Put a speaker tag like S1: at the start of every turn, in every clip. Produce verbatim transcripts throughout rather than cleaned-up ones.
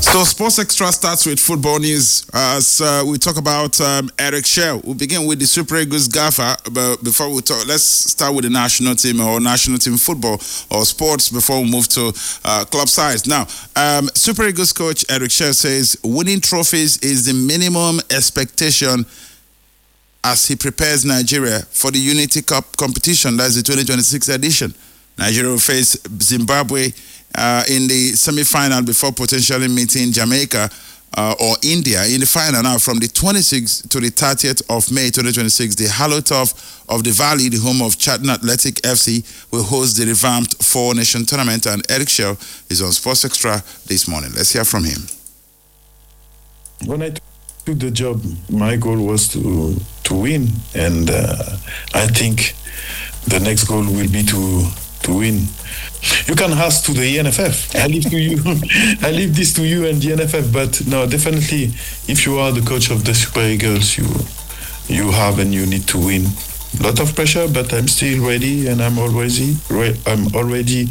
S1: So Sports Extra starts with football news. As uh, we talk about um, Eric Shell, we'll begin with the Super Eagles gaffer. But before we talk, let's start with the national team or national team football or sports before we move to uh, club size. Now, um, Super Eagles coach Eric Shell says winning trophies is the minimum expectation as he prepares Nigeria for the Unity Cup competition. That's the twenty twenty-six edition. Nigeria will face Zimbabwe Uh, in the semi-final before potentially meeting Jamaica uh, or India in the final. Now, from the twenty-sixth to the thirtieth of May twenty twenty-six, the Halo Turf of the Valley, the home of Charlton Athletic F C, will host the revamped Four Nation Tournament, and Eric Shell is on Sports Extra this morning. Let's hear from him.
S2: When I took the job, my goal was to to win, and uh, I think the next goal will be to to win. You can ask to the E N F F. I leave to you. I leave this to you and the N F F. But no, definitely, if you are the coach of the Super Eagles, you you have and you need to win. A lot of pressure, but I'm still ready, and I'm already I'm already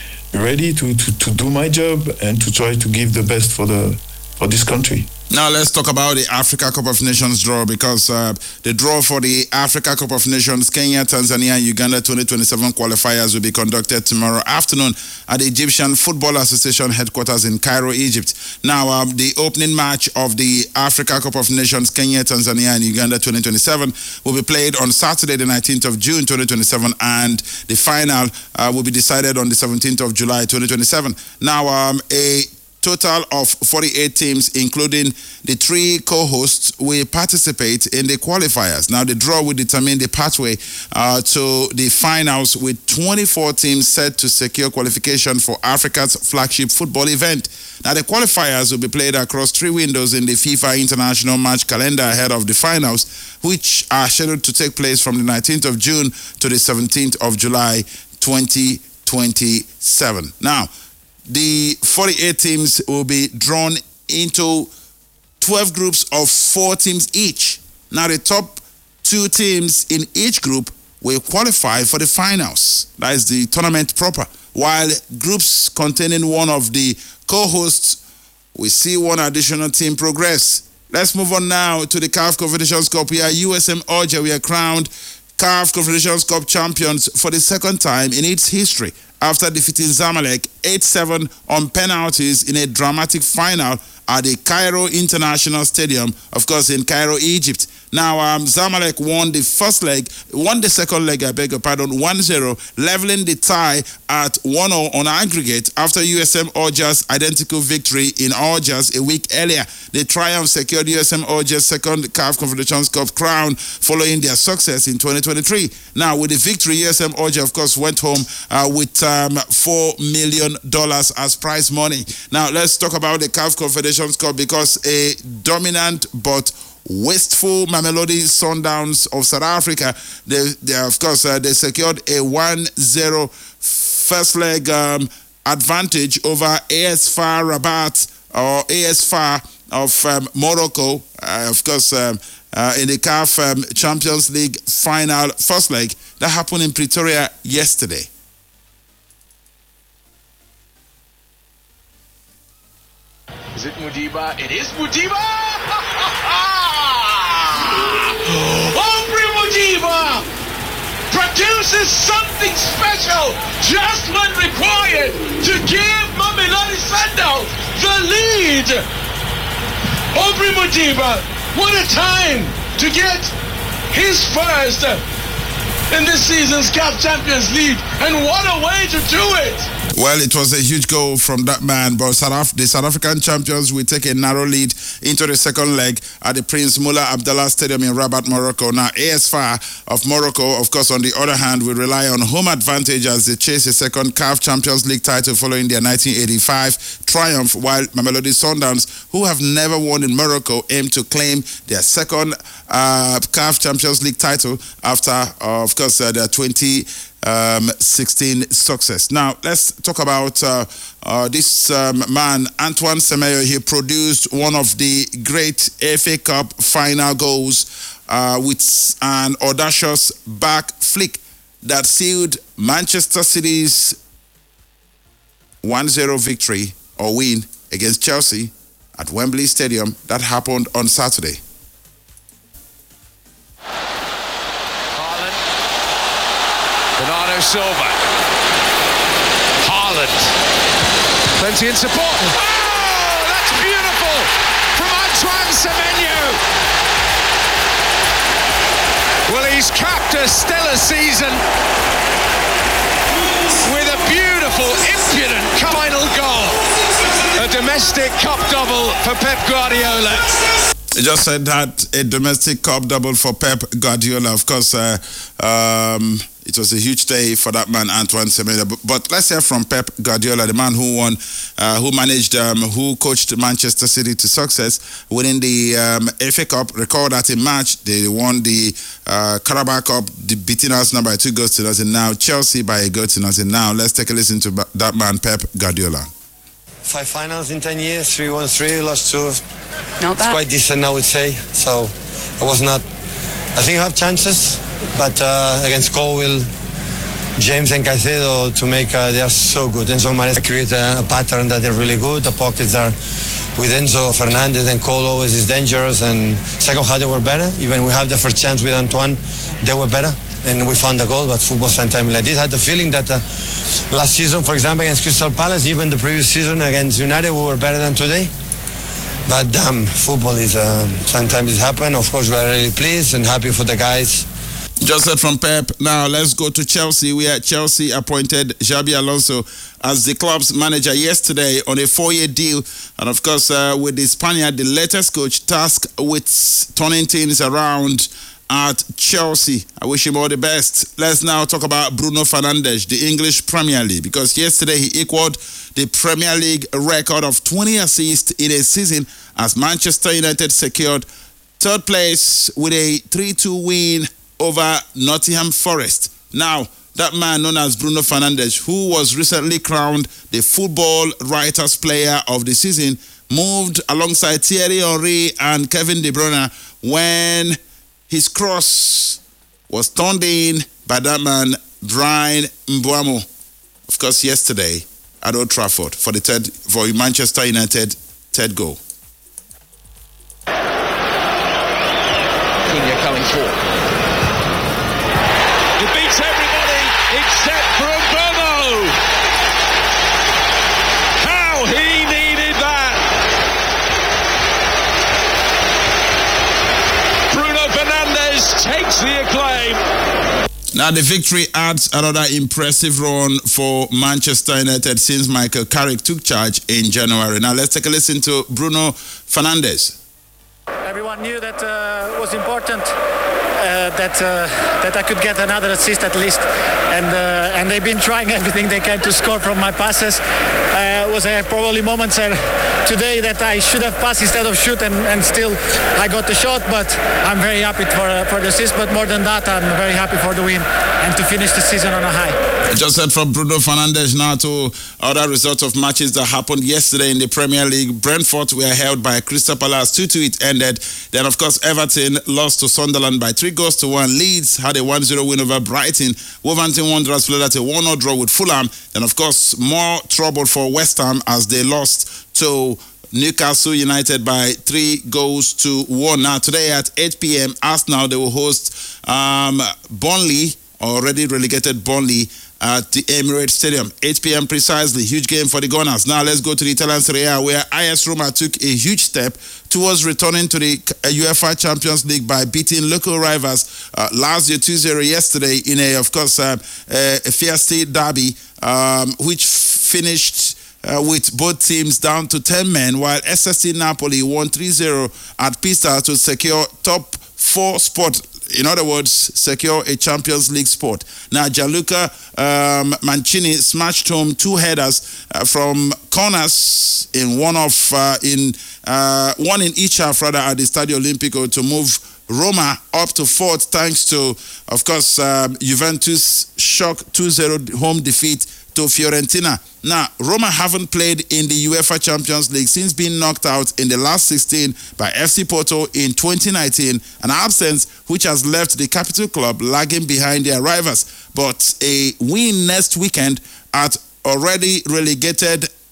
S2: ready to, to, to do my job and to try to give the best for the for this country.
S1: Now let's talk about the Africa Cup of Nations draw, because uh, the draw for the Africa Cup of Nations Kenya, Tanzania, and Uganda twenty twenty-seven qualifiers will be conducted tomorrow afternoon at the Egyptian Football Association headquarters in Cairo, Egypt. Now, um, the opening match of the Africa Cup of Nations Kenya, Tanzania, and Uganda twenty twenty-seven will be played on Saturday, the nineteenth of June twenty twenty-seven, and the final uh, will be decided on the seventeenth of July twenty twenty-seven. Now, um, a total of forty-eight teams, including the three co-hosts, will participate in the qualifiers. Now, the draw will determine the pathway uh, to the finals, with twenty-four teams set to secure qualification for Africa's flagship football event. Now, the qualifiers will be played across three windows in the FIFA International Match calendar ahead of the finals, which are scheduled to take place from the nineteenth of June to the seventeenth of July twenty twenty-seven. Now, the forty-eight teams will be drawn into twelve groups of four teams each. Now, the top two teams in each group will qualify for the finals. That is the tournament proper. While groups containing one of the co-hosts will see one additional team progress. Let's move on now to the C A F Confederations Cup, where U S M Alger were crowned C A F Confederations Cup champions for the second time in its history, after defeating Zamalek eight seven on penalties in a dramatic final at the Cairo International Stadium, of course, in Cairo, Egypt. Now, um, Zamalek won the first leg, won the second leg, I beg your pardon, one zero, leveling the tie at one zero on aggregate after U S M Alger's identical victory in Algiers a week earlier. The triumph secured U S M Alger's second C A F Confederations Cup crown following their success in twenty twenty-three. Now, with the victory, U S M Alger, of course, went home uh, with um, four million dollars as prize money. Now, let's talk about the C A F Confederations Cup, because a dominant but wasteful Mamelodi Sundowns of South Africa, they, they of course, uh, they secured a one zero first leg um, advantage over A S F A R Rabat, or A S F A of um, Morocco, uh, of course, um, uh, in the C A F um, Champions League final first leg that happened in Pretoria yesterday.
S3: Is it Mudiba? It is Mudiba! Aubrey Mudiba produces something special just when required to give Mamelodi Sundowns the lead. Aubrey Mudiba, what a time to get his first in this season's C A F Champions League, and what a way to do it!
S1: Well, it was a huge goal from that man, but South Af- the South African champions will take a narrow lead into the second leg at the Prince Mullah Abdallah Stadium in Rabat, Morocco. Now, A S F A of Morocco, of course, on the other hand, will rely on home advantage as they chase a second C A F Champions League title following their nineteen eighty-five triumph, while Mamelodi Sundowns, who have never won in Morocco, aim to claim their second uh, C A F Champions League title after, uh, of course, uh, their twenty sixteen success. Now, let's talk about uh, uh, this um, man, Antoine Semenyo. He produced one of the great F A Cup final goals uh, with an audacious back flick that sealed Manchester City's one zero victory or win against Chelsea at Wembley Stadium. That happened on Saturday.
S3: Haaland. Bernardo Silva. Haaland. Plenty in support. Oh, that's beautiful from Antoine Semenyo. Well, he's capped a stellar season with a beautiful, impudent final goal. A domestic cup double for Pep Guardiola.
S1: I just said that, a domestic cup double for Pep Guardiola. Of course, uh, um, it was a huge day for that man, Antoine Semenyo. But, but let's hear from Pep Guardiola, the man who won, uh, who managed, um, who coached Manchester City to success, winning the um, F A Cup. Recall that in March, they won the uh, Carabao Cup, beating Arsenal by two goals to nothing. Now Chelsea by a goal to nothing. Now let's take a listen to that man, Pep Guardiola.
S4: Five finals in ten years, three won three, lost two.
S5: Not bad.
S4: It's quite decent, I would say. So I was not. I think I have chances, but uh, against Colville, James and Caicedo to make. Uh, they are so good. Enzo Maresca create a, a pattern that they're really good. The pockets are with Enzo Fernandez and Cole always is dangerous. And second half they were better. Even we have the first chance with Antoine, they were better. And we found the goal, but football sometimes like this. I had the feeling that uh, last season, for example, against Crystal Palace, even the previous season against United, we were better than today. But um, football is uh, sometimes it happens. Of course, we are really pleased and happy for the guys.
S1: Just said from Pep. Now let's go to Chelsea, where Chelsea appointed Xabi Alonso as the club's manager yesterday on a four-year deal. And of course, uh, with the Spaniard, the latest coach, tasked with turning things around at Chelsea. I wish him all the best. Let's now talk about Bruno Fernandes, the English Premier League, because yesterday he equaled the Premier League record of twenty assists in a season as Manchester United secured third place with a three two win over Nottingham Forest. Now, that man known as Bruno Fernandes, who was recently crowned the Football Writers Player of the Season, moved alongside Thierry Henry and Kevin De Bruyne when his cross was turned in by that man, Bryan Mbeumo, of course, yesterday at Old Trafford for the third, for Manchester United third goal.
S3: Cunha coming forward. He beats everybody except for Mbeumo. How he needed that. Bruno Fernandes takes the acclaim.
S1: Now the victory adds another impressive run for Manchester United since Michael Carrick took charge in January. Now let's take a listen to Bruno Fernandes.
S6: Everyone knew that uh, it was important uh, that uh, that I could get another assist at least, and uh, and they've been trying everything they can to score from my passes. Uh, it was uh, probably moments uh, today that I should have passed instead of shoot, and, and still I got the shot. But I'm very happy for uh, for the assist. But more than that, I'm very happy for the win and to finish the season on a high.
S1: I just heard from Bruno Fernandes. Now to other results of matches that happened yesterday in the Premier League. Brentford were held by Crystal Palace two two. It ended. Then, of course, Everton lost to Sunderland by three goals to one. Leeds had a one zero win over Brighton. Wolverhampton Wanderers played at a one nil draw with Fulham. Then, of course, more trouble for West Ham as they lost to Newcastle United by three goals to one. Now, today at eight p.m, Arsenal, they will host um, Burnley, already relegated Burnley, at the Emirates Stadium. eight p.m. precisely. Huge game for the Gunners. Now let's go to the Italian Serie A, where I S Roma took a huge step towards returning to the UEFA Champions League by beating local rivals uh, Lazio two zero yesterday in a, of course, uh, a Fiesta derby, um, which finished Uh, with both teams down to ten men, while S S C Napoli won three zero at Pisa to secure top four spot. In other words, secure a Champions League spot. Now, Gianluca um, Mancini smashed home two headers uh, from corners in one of uh, in uh, one in each half, rather, at the Stadio Olimpico to move Roma up to fourth, thanks to, of course, um, Juventus shock two zero home defeat to Fiorentina. Now, Roma haven't played in the UEFA Champions League since being knocked out in the last sixteen by F C Porto in twenty nineteen, an absence which has left the capital club lagging behind their rivals. But a win next weekend at already relegated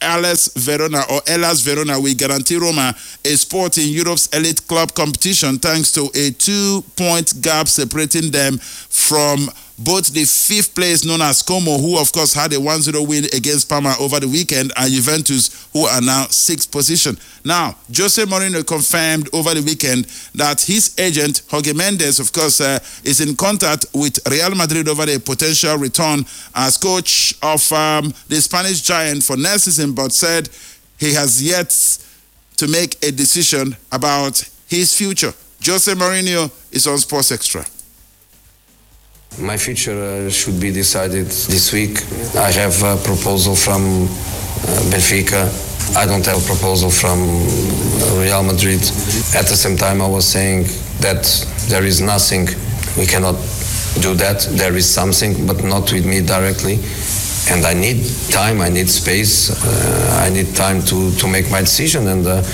S1: Hellas Verona or Hellas Verona will guarantee Roma a spot in Europe's elite club competition thanks to a two-point gap separating them from both the fifth place known as Como, who of course had a one zero win against Parma over the weekend, and Juventus, who are now sixth position. Now, Jose Mourinho confirmed over the weekend that his agent, Jorge Mendes, of course, uh, is in contact with Real Madrid over the potential return as coach of um, the Spanish giant for next season, but said he has yet to make a decision about his future. Jose Mourinho is on Sports Extra.
S5: My future uh, should be decided this week. I have a proposal from uh, Benfica. I don't have a proposal from uh, Real Madrid. At the same time, I was saying that there is nothing. We cannot do that. There is something, but not with me directly. And I need time, I need space, uh, I need time to, to make my decision. And uh,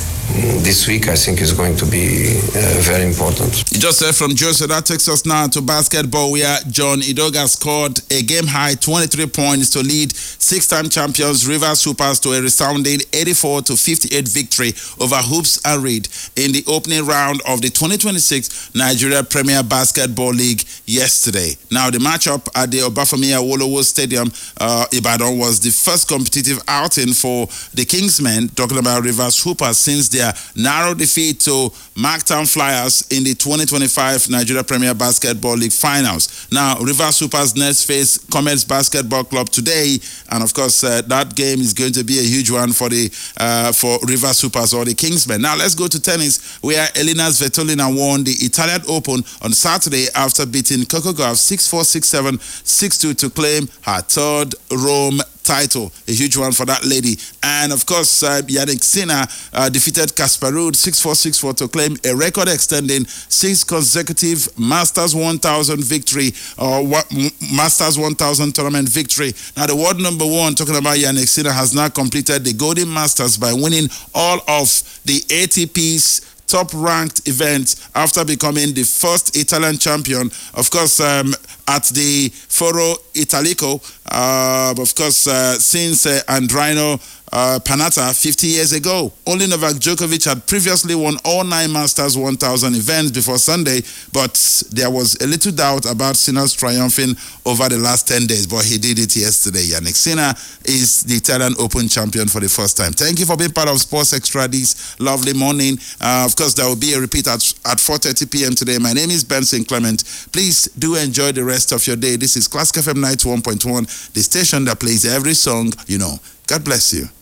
S5: this week, I think, is going to be uh, very important.
S1: You just heard from Jose. That takes us now to basketball, where John Idoga scored a game-high twenty-three points to lead six-time champions Rivers Hoopers to a resounding eighty-four to fifty-eight victory over Hoops and Reed in the opening round of the twenty twenty-six Nigeria Premier Basketball League yesterday. Now, the matchup at the Obafemi Awolowo Stadium, uh, Ibadan, was the first competitive outing for the Kingsmen, talking about Rivers Hoopers, since their narrow defeat to Marktown Flyers in the twenty twenty-five Nigeria Premier Basketball League finals. Now, Rivers Hoopers next face Comets Basketball Club today, and of course, uh, that game is going to be a huge one for the uh, for Rivers Hoopers or the Kingsmen. Now, let's go to tennis, where Elina Svitolina won the Italian Open on Saturday after beating Coco Gauff six four, six seven, six two to claim her third Rome title. A huge one for that lady. And of course, uh, Yannick Sinner uh, defeated Casper Ruud six four, six four to claim a record-extending six consecutive Masters one thousand victory or uh, Masters one thousand tournament victory. Now, the world number one, talking about Yannick Sinner, has now completed the Golden Masters by winning all of the A T P's top-ranked events after becoming the first Italian champion, of course, um, at the Foro Italico, uh, of course, uh, since uh, Andrino uh, Panatta fifty years ago. Only Novak Djokovic had previously won all nine Masters one thousand events before Sunday, but there was a little doubt about Sinner's triumphing over the last ten days, but he did it yesterday. Yannick Sinner is the Italian Open champion for the first time. Thank you for being part of Sports Extra this lovely morning. Uh, of course, there will be a repeat at, at four thirty p.m. today. My name is Benson Clement. Please do enjoy the rest of your day. This is Classic F M ninety-one point one, the station that plays every song you know. God bless you.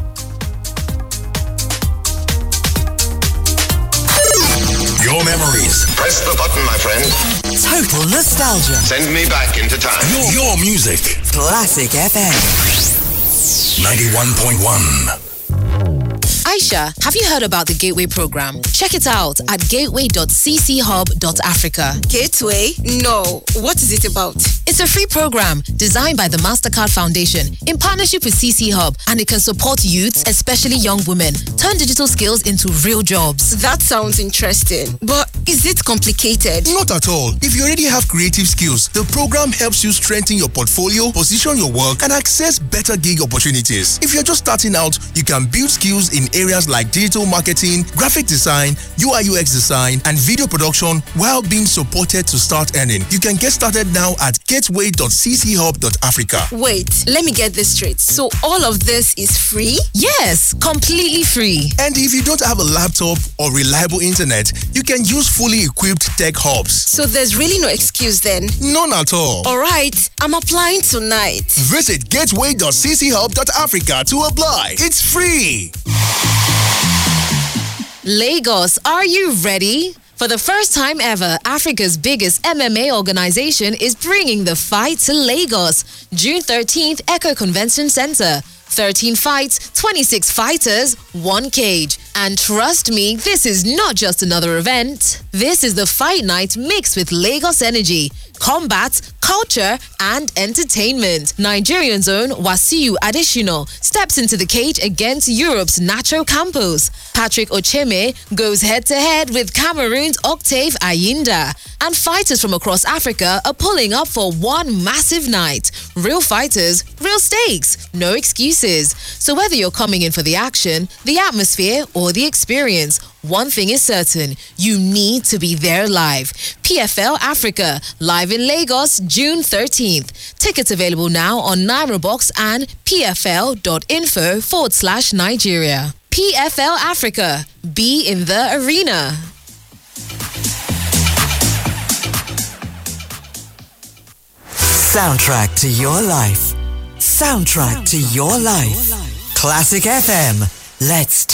S7: Your memories.
S8: Press the button, my friend.
S9: Total nostalgia.
S8: Send me back into time.
S7: Your, your music.
S9: Classic F M.
S7: ninety-one point one.
S10: Aisha, have you heard about the Gateway program? Check it out at gateway dot c c hub dot africa.
S11: Gateway? No. What is it about?
S10: It's a free program designed by the MasterCard Foundation in partnership with C C Hub, and it can support youths, especially young women, turn digital skills into real jobs.
S11: That sounds interesting. But is it complicated?
S12: Not at all. If you already have creative skills, the program helps you strengthen your portfolio, position your work, and access better gig opportunities. If you're just starting out, you can build skills in areas like digital marketing, graphic design, U I U X design, and video production while being supported to start earning. You can get started now at gateway dot c c hub dot africa.
S11: Wait, let me get this straight. So all of this is free?
S10: Yes, completely free.
S12: And if you don't have a laptop or reliable internet, you can use fully equipped tech hubs.
S11: So there's really no excuse then?
S12: None at all.
S11: All right, I'm applying tonight.
S12: Visit gateway dot c c hub dot africa to apply. It's free.
S10: Lagos, are you ready? For the first time ever, Africa's biggest M M A organization is bringing the fight to Lagos. June thirteenth, Echo Convention Center. thirteen fights, twenty-six fighters, one cage. And trust me, this is not just another event. This is the fight night mixed with Lagos energy, combat, culture, and entertainment. Nigerian's own Wasiu Adesina steps into the cage against Europe's Nacho Campos. Patrick Ocheme goes head-to-head with Cameroon's Octave Ayinda. And fighters from across Africa are pulling up for one massive night. Real fighters, real stakes. No excuses. faces. So whether you're coming in for the action, the atmosphere, or the experience, one thing is certain, you need to be there live. P F L Africa, live in Lagos, June thirteenth. Tickets available now on NairoBox and pfl.info forward slash Nigeria. P F L Africa, be in the arena.
S9: Soundtrack to your life. Soundtrack to your life. Classic F M. Let's